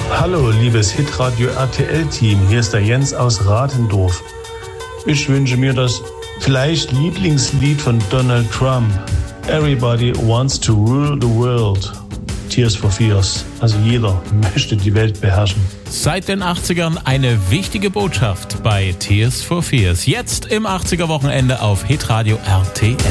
Hallo, liebes Hitradio RTL-Team, hier ist der Jens aus Rathendorf. Ich wünsche mir das vielleicht Lieblingslied von Donald Trump. Everybody wants to rule the world. Tears for Fears. Also jeder möchte die Welt beherrschen. Seit den 80ern eine wichtige Botschaft bei Tears for Fears. Jetzt im 80er-Wochenende auf Hitradio RTL.